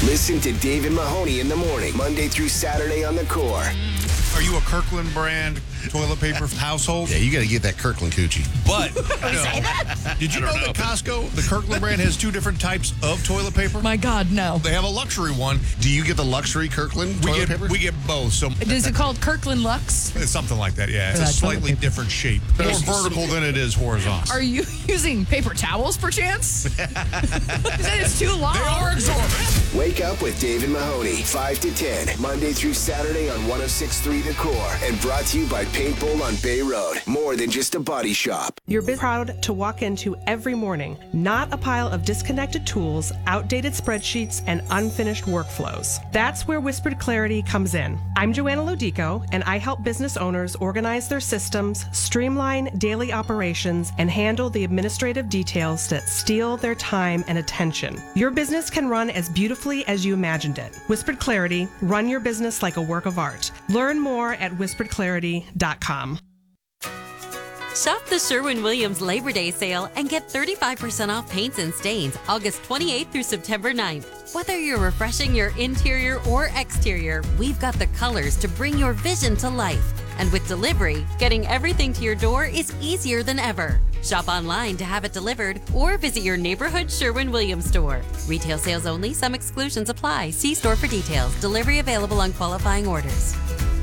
Listen to Dave and Mahoney in the morning, Monday through Saturday on The Core. Are you a Kirkland brand toilet paper household? Yeah, you got to get that Kirkland coochie. But did you know that Costco, the Kirkland brand, has two different types of toilet paper? My God, no. They have a luxury one. Do you get the luxury Kirkland toilet paper? We get both. So Is it called Kirkland Lux? it's something like that. Yeah, it's That a toilet slightly paper. different shape, more vertical than it is horizontal. Are you using paper towels, perchance? That is too long. They are exorbitant. Wake up with Dave and Mahoney, 5 to 10, Monday through Saturday on 106.3 The Core. And brought to you by Paintball on Bay Road. More than just a body shop. You're proud to walk into every morning, not a pile of disconnected tools, outdated spreadsheets, and unfinished workflows. That's where Whispered Clarity comes in. I'm Joanna Lodico, and I help business owners organize their systems, streamline daily operations, and handle the administrative details that steal their time and attention. Your business can run as beautifully as you imagined it. Whispered Clarity, run your business like a work of art. Learn more at whisperedclarity.com. Shop the Sherwin-Williams Labor Day sale and get 35% off paints and stains August 28th through September 9th. Whether you're refreshing your interior or exterior, we've got the colors to bring your vision to life. And with delivery, getting everything to your door is easier than ever. Shop online to have it delivered or visit your neighborhood Sherwin-Williams store. Retail sales only. Some exclusions apply. See store for details. Delivery available on qualifying orders.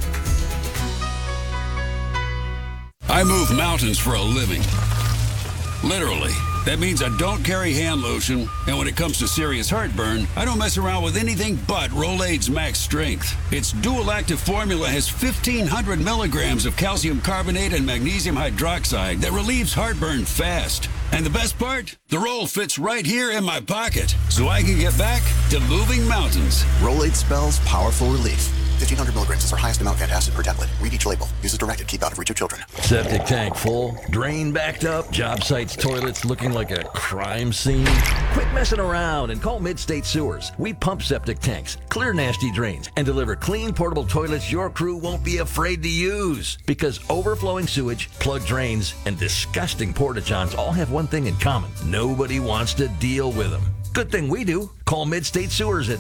I move mountains for a living. Literally. That means I don't carry hand lotion, and when it comes to serious heartburn, I don't mess around with anything but Rolaids Max Strength. Its dual-active formula has 1,500 milligrams of calcium carbonate and magnesium hydroxide that relieves heartburn fast. And the best part? The roll fits right here in my pocket, so I can get back to moving mountains. Rolaids spells powerful relief. 1,500 milligrams is our highest amount of antacid per tablet. Read each label. Use as directed. Keep out of reach of children. Septic tank full, drain backed up, job sites toilets looking like a crime scene. Quit messing around and call Mid-State Sewers. We pump septic tanks, clear nasty drains, and deliver clean portable toilets your crew won't be afraid to use. Because overflowing sewage, plugged drains, and disgusting porta-johns all have one thing in common. Nobody wants to deal with them. Good thing we do. Call Mid-State Sewers at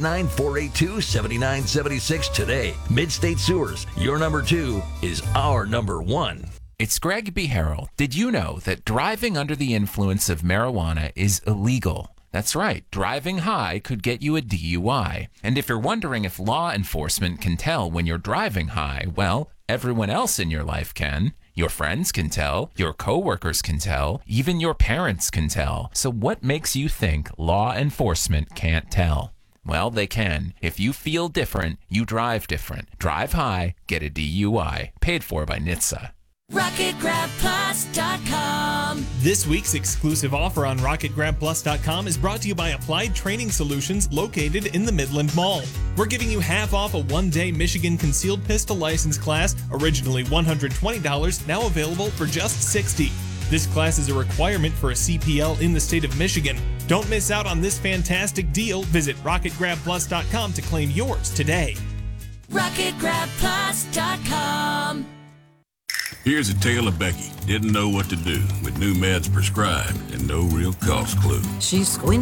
989-482-7976 today. Mid-State Sewers, your number 2 is our number 1. It's Greg B. Harrell. Did you know that driving under the influence of marijuana is illegal? That's right. Driving high could get you a DUI. And if you're wondering if law enforcement can tell when you're driving high, well, everyone else in your life can. Your friends can tell, your coworkers can tell, even your parents can tell. So what makes you think law enforcement can't tell? Well, they can. If you feel different, you drive different. Drive high, get a DUI. Paid for by NHTSA. RocketGrabPlus.com. This week's exclusive offer on RocketGrabPlus.com is brought to you by Applied Training Solutions located in the Midland Mall. We're giving you half off a one-day Michigan Concealed Pistol License class, originally $120, now available for just $60. This class is a requirement for a CPL in the state of Michigan. Don't miss out on this fantastic deal. Visit RocketGrabPlus.com to claim yours today. RocketGrabPlus.com. Here's a tale of Becky. Didn't know what to do with new meds prescribed and no real cost clue. She squinted